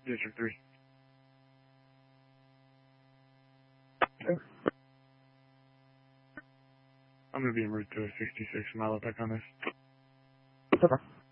District 3. Okay. I'm going to be en route to 66 Malotech on this. Okay.